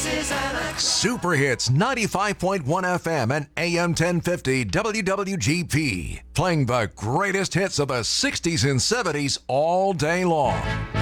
This is Anna. Super Hits 95.1 FM and AM 1050 WWGP. Playing the greatest hits of the 60s and 70s all day long.